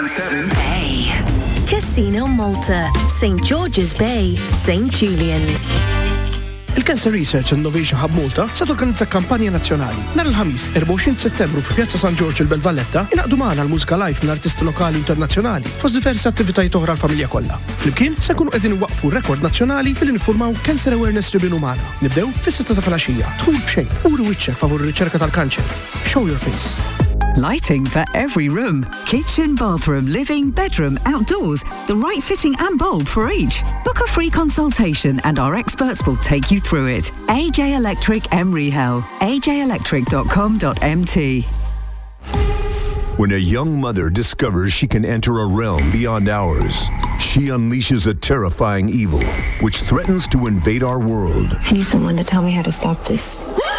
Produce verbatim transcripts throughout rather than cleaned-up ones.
Bay. Casino Malta, Saint George's Bay, Saint Julian's. Il-Cancer Research Innovation Hub Malta se torganizza kampanja nazzjonali. Nhar il-ħamis, erba' u għoxrin Settembru f'Pjazza San George il-Belvalletta, inaqdu magħna l-mużika live minn artisti lokali u internazzjonali fost diversi attivitajiet oħra l-familja kollha. Flimkien se nkunu qegħdin waqfu rekord nazzjonali billi niffurmaw Cancer Awareness Ribbon magħna. Nibdew fis-sitta ta' filgħaxija. Dħul b'xejn, uri wiċċek favur ir-riċerka tal-kanċer. Show your face. Lighting for every room. Kitchen, bathroom, living, bedroom, outdoors. The right fitting and bulb for each. Book a free consultation and our experts will take you through it. A J Electric Emrihel. a j electric dot com dot m t. When a young mother discovers she can enter a realm beyond ours, she unleashes a terrifying evil which threatens to invade our world. I need someone to tell me how to stop this.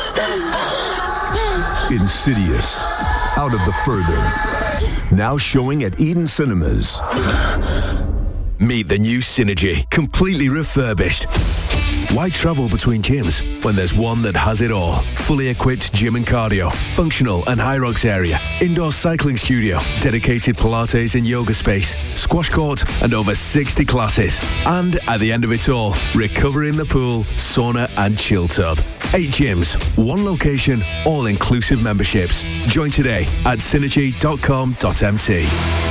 Insidious. Out of the Further. Now showing at Eden Cinemas. Meet the new Synergy, completely refurbished. Why travel between gyms when there's one that has it all? Fully equipped gym and cardio, functional and high rocks area, indoor cycling studio, dedicated Pilates and yoga space, squash court and over sixty classes. And at the end of it all, recovery in the pool, sauna and chill tub. Eight gyms, one location, all-inclusive memberships. Join today at synergy dot com dot m t.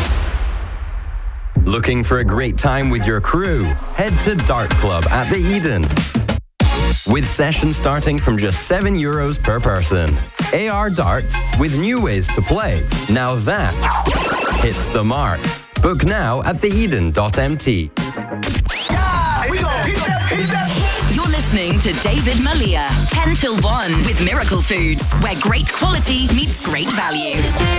Looking for a great time with your crew? Head to Dart Club at the Eden. With sessions starting from just seven euros per person. A R Darts with new ways to play. Now that hits the mark. Book now at the eden dot m t. You're listening to David Malia, ten till one with Miracle Foods, where great quality meets great value.